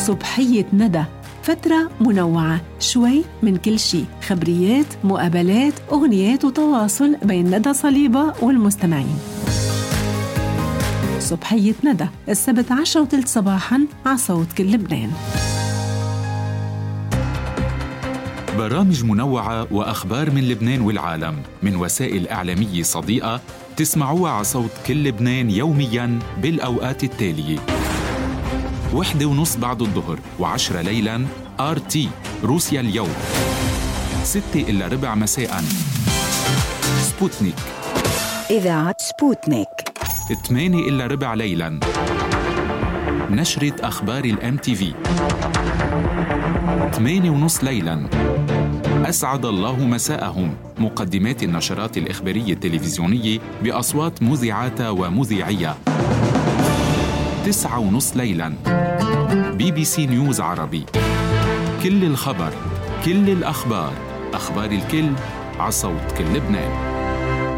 صبحية ندى، فترة منوعة، شوي من كل شيء، خبريات، مقابلات، أغنيات وتواصل بين ندى صليبة والمستمعين. صبحية ندى السبت 10:03 صباحاً على صوت كل لبنان. برامج منوعة وأخبار من لبنان والعالم من وسائل إعلامية صديقة تسمعوها على صوت كل لبنان يومياً بالأوقات التالية: 1:30 بعد الظهر و10 ليلاً RT روسيا اليوم، 6:15 مساءً سبوتنيك إذاعة سبوتنيك، 8:15 ليلاً نشرة أخبار الMTV، 8:30 ليلاً أسعد الله مساءهم، مقدمات النشرات الإخبارية التلفزيونية بأصوات مذيعاتها ومذيعية، 9:30 ليلاً BBC نيوز عربي، كل الخبر، كل الأخبار، أخبار الكل على صوت كل لبنان.